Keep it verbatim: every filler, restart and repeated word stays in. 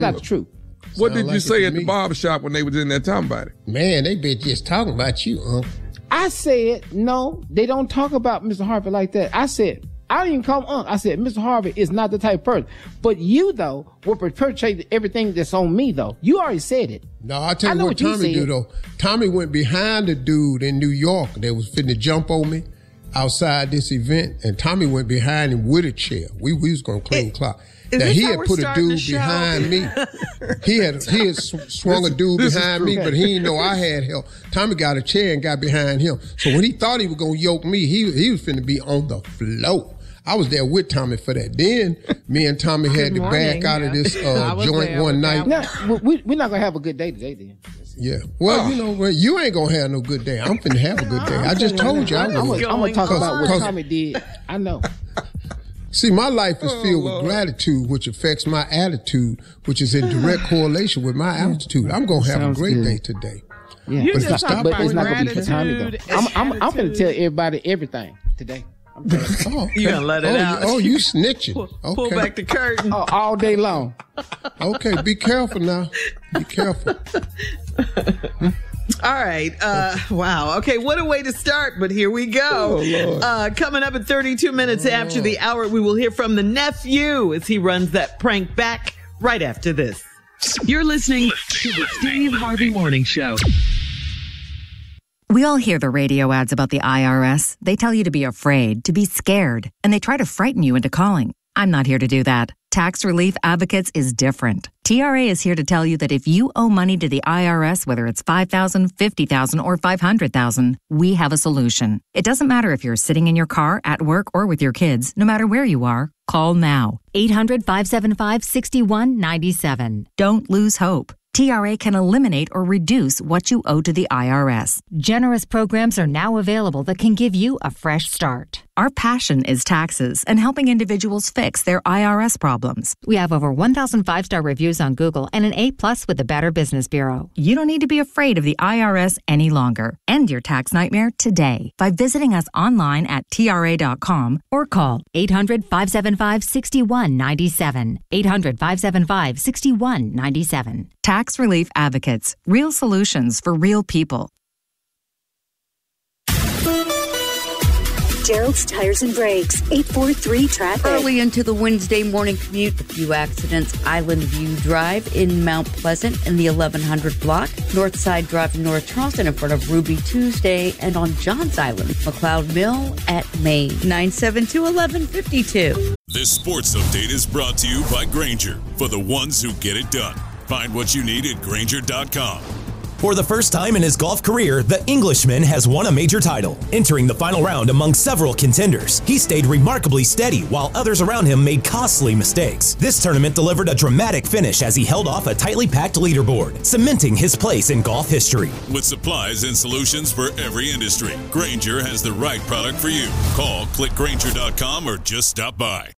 That's true. What Sound did like you it say to at me. the barber shop when they was in there talking about it? Man, they been just talking about you, Unc. I said, no, they don't talk about Mister Harvey like that. I said, I don't even call him Unc. I said, Mister Harvey is not the type of person. But you, though, will perpetrate everything that's on me, though. You already said it. No, I'll tell I you know what, what you Tommy said. do, though. Tommy went behind the dude in New York that was finna jump on me outside this event, and Tommy went behind him with a chair. We, we was going to clean clock. Is Now, this he how had we're put a starting dude the show? behind me. He had he had sw- swung a dude this is behind true. me, but he didn't know I had help. Tommy got a chair and got behind him. So when he thought he was going to yoke me, he, he was finna be on the floor. I was there with Tommy for that. Then me and Tommy had Good to morning, back out of yeah. this I uh, was joint there one with night. that Now, we, we're not going to have a good day today, then. Yeah. Well, Oh. you know, well, you ain't gonna have no good day. I'm finna have a good day. I just told you I I'm was. going to talk Cause- about what cause- Tommy did. I know. See, my life is Oh, filled Lord. with gratitude, which affects my attitude, which is in direct correlation with my altitude. I'm gonna have a Sounds great good. day today. Yeah. You But just it's talk not- about but It's not going to be for Tommy, though. gratitude I'm, I'm, and I'm going to tell attitude. everybody everything today. I'm telling you. Oh, okay. You gonna let it oh, out. You, oh, you snitching? Pull, Okay. pull back the curtain. Oh, all day long. Okay, be careful now. Be careful. All right. Uh, wow. Okay. What a way to start, but here we go. Oh, Lord. Uh, coming up at thirty-two minutes after the hour, we will hear from the nephew as he runs that prank back right after this. You're listening to the Steve Harvey Morning Show. We all hear the radio ads about the I R S. They tell you to be afraid, to be scared, and they try to frighten you into calling. I'm not here to do that. Tax Relief Advocates is different. T R A is here to tell you that if you owe money to the I R S, whether it's five thousand dollars, fifty thousand dollars, or five hundred thousand dollars, we have a solution. It doesn't matter if you're sitting in your car, at work, or with your kids. No matter where you are, call now. eight hundred, five seven five, six one nine seven. Don't lose hope. T R A can eliminate or reduce what you owe to the I R S. Generous programs are now available that can give you a fresh start. Our passion is taxes and helping individuals fix their I R S problems. We have over one thousand five-star reviews on Google and an A-plus with the Better Business Bureau. You don't need to be afraid of the I R S any longer. End your tax nightmare today by visiting us online at T R A dot com Or call eight hundred, five seven five, six one nine seven. eight hundred, five seven five, six one nine seven. Tax Relief Advocates. Real solutions for real people. Gerald's Tires and Brakes, eight four three traffic. Early into the Wednesday morning commute, a few accidents. Island View Drive in Mount Pleasant in the eleven hundred block. Northside Drive in North Charleston in front of Ruby Tuesday. And on Johns Island, McLeod Mill at Maine. nine seven two, eleven fifty-two. This sports update is brought to you by Grainger, for the ones who get it done. Find what you need at Grainger dot com. For the first time in his golf career, the Englishman has won a major title. Entering the final round among several contenders, he stayed remarkably steady while others around him made costly mistakes. This tournament delivered a dramatic finish as he held off a tightly packed leaderboard, cementing his place in golf history. With supplies and solutions for every industry, Grainger has the right product for you. Call, click Grainger dot com, or just stop by.